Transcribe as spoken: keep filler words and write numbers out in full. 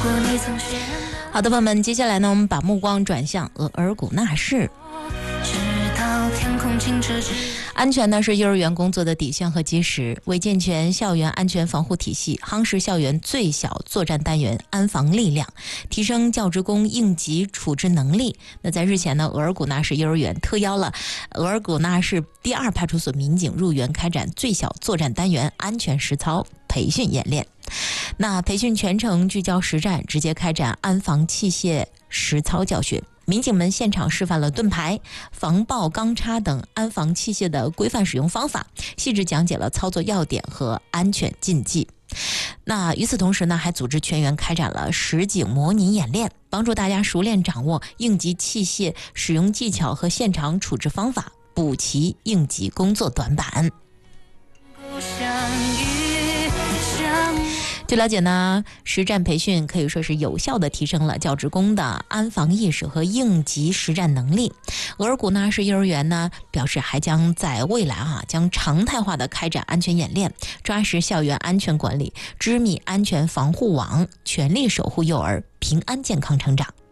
好的，朋友们，接下来呢，我们把目光转向额尔古纳市。安全呢是幼儿园工作的底线和基石，为健全校园安全防护体系，夯实校园最小作战单元安防力量，提升教职工应急处置能力。那在日前呢，额尔古纳市幼儿园特邀了额尔古纳市第二派出所民警入园开展最小作战单元安全实操培训演练。那培训全程聚焦实战，直接开展安防器械实操教学。民警们现场示范了盾牌、防爆钢叉等安防器械的规范使用方法，细致讲解了操作要点和安全禁忌。那与此同时呢，还组织全员开展了实景模拟演练，帮助大家熟练掌握应急器械使用技巧和现场处置方法，补齐应急工作短板。据了解呢，实战培训可以说是有效地提升了教职工的安防意识和应急实战能力。额尔古纳市幼儿园呢表示，还将在未来啊将常态化的开展安全演练，抓实校园安全管理，织密安全防护网，全力守护幼儿平安健康成长。